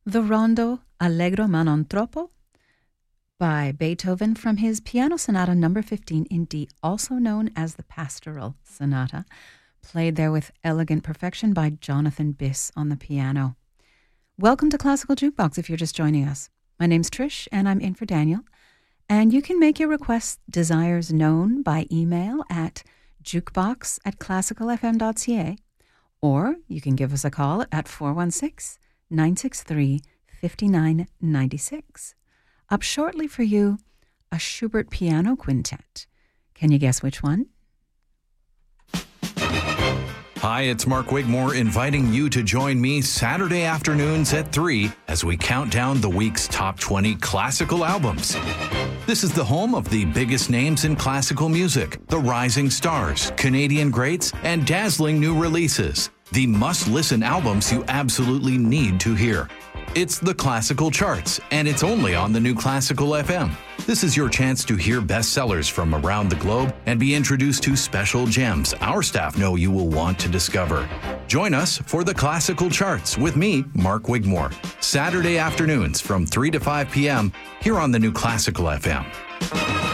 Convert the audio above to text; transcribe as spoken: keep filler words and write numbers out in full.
the Rondo Allegro ma non troppo by Beethoven from his Piano Sonata number fifteen in D, also known as the Pastoral Sonata, played there with elegant perfection by Jonathan Biss on the piano. Welcome to Classical Jukebox if you're just joining us. My name's Trish and I'm in for Daniel. And you can make your requests, desires known by email at jukebox at classicalfm.ca, or you can give us a call at four one six, nine six three, five nine nine six. Up shortly for you, a Schubert piano quintet. Can you guess which one? Hi, it's Mark Wigmore inviting you to join me Saturday afternoons at three as we count down the week's top twenty classical albums. This is the home of the biggest names in classical music, the rising stars, Canadian greats, and dazzling new releases. The must-listen albums you absolutely need to hear. It's the Classical Charts, and it's only on the new Classical F M. This is your chance to hear bestsellers from around the globe and be introduced to special gems our staff know you will want to discover. Join us for the Classical Charts with me, Mark Wigmore, Saturday afternoons from three to five p.m. here on the new Classical F M.